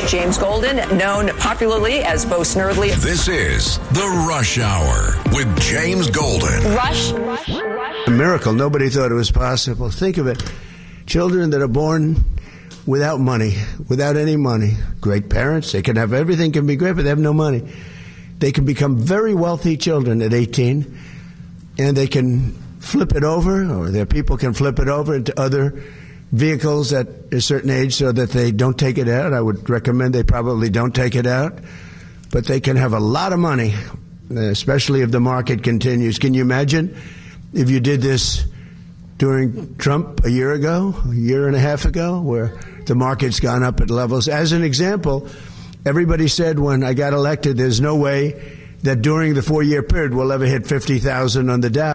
James Golden, known popularly as Bo Snerdley. This is The Rush Hour with James Golden. Rush. A miracle. Nobody thought it was possible. Think of it. Children that are born without money, without any money. Great parents. They can have everything, can be great, but they have no money. They can become very wealthy children at 18, and they can flip it over, or their people can flip it over into other vehicles at a certain age so that they don't take it out. I would recommend they probably don't take it out. But they can have a lot of money, especially if the market continues. Can you imagine if you did this during Trump a year and a half ago, where the market's gone up at levels? As an example, everybody said when I got elected, there's no way that during the 4-year period we'll ever hit 50,000 on the Dow.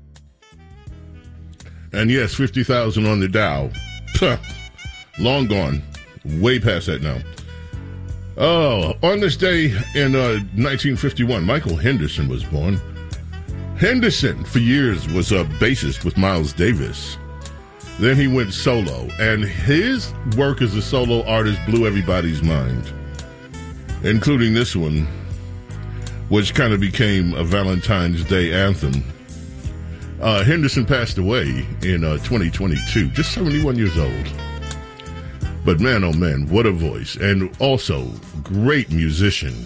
And yes, 50,000 on the Dow. Long gone. Way past that now. Oh, on this day in 1951, Michael Henderson was born. Henderson, for years, was a bassist with Miles Davis. Then he went solo, and his work as a solo artist blew everybody's mind, including this one, which kind of became a Valentine's Day anthem. Henderson passed away in 2022, just 71 years old. But man, oh man, what a voice. And also, great musician.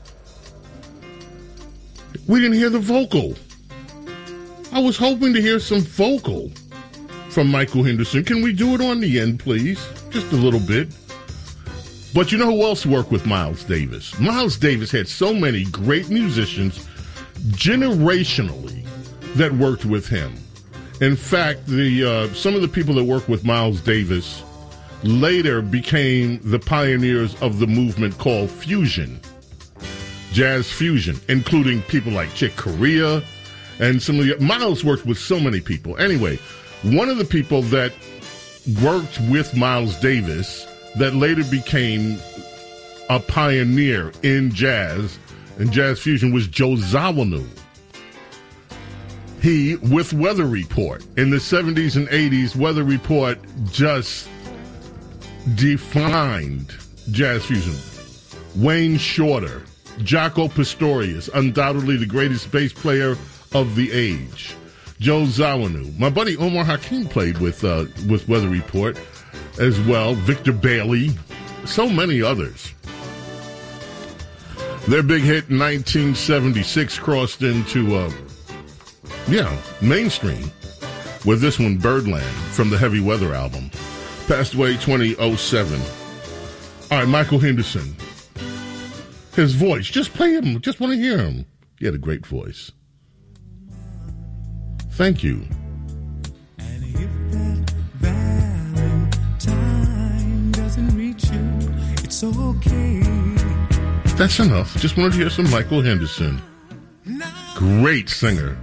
We didn't hear the vocal. I was hoping to hear some vocal from Michael Henderson. Can we do it on the end, please? Just a little bit. But you know who else worked with Miles Davis? Miles Davis had so many great musicians generationally that worked with him. In fact, some of the people that worked with Miles Davis later became the pioneers of the movement called fusion, jazz fusion, including people like Chick Corea and some of the... Miles worked with so many people. Anyway, one of the people that worked with Miles Davis that later became a pioneer in jazz and jazz fusion was Joe Zawinul. He, with Weather Report, in the 70s and 80s, Weather Report just defined jazz fusion. Wayne Shorter, Jaco Pastorius, undoubtedly the greatest bass player of the age. Joe Zawinul. My buddy Omar Hakim played with Weather Report as well. Victor Bailey. So many others. Their big hit in 1976 crossed into... mainstream with this one, Birdland, from the Heavy Weather album. Passed away 2007. All right, Michael Henderson. His voice, just play him. Just want to hear him. He had a great voice. Thank you. And if that Valentine doesn't reach you, it's okay. That's enough. Just wanted to hear some Michael Henderson. Great singer.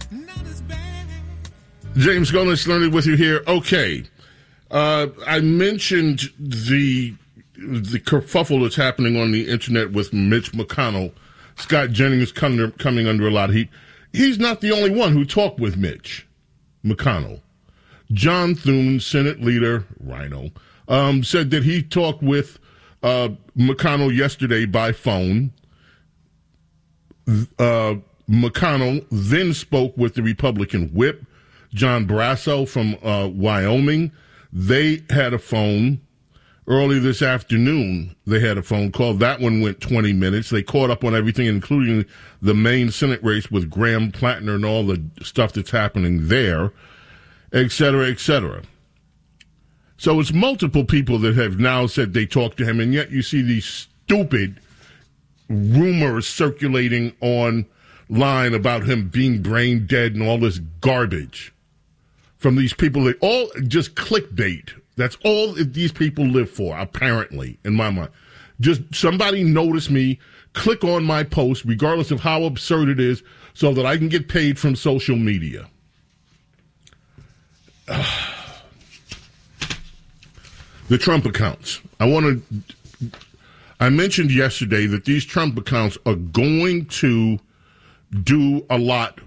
James Golden learning with you here. Okay. I mentioned the kerfuffle that's happening on the internet with Mitch McConnell. Scott Jennings coming under a lot of heat. He's not the only one who talked with Mitch McConnell. John Thune, Senate leader, Rhino, said that he talked with McConnell yesterday by phone. McConnell then spoke with the Republican whip, John Barrasso from Wyoming. They had a phone early this afternoon. They had a phone call. That one went 20 minutes. They caught up on everything, including the main Senate race with Graham Plattner and all the stuff that's happening there, et cetera, et cetera. So it's multiple people that have now said they talked to him, and yet you see these stupid rumors circulating online about him being brain dead and all this garbage from these people that all just clickbait. That's all these people live for, apparently, in my mind. Just somebody notice me, click on my post, regardless of how absurd it is, so that I can get paid from social media. The Trump accounts. I mentioned yesterday that these Trump accounts are going to do a lot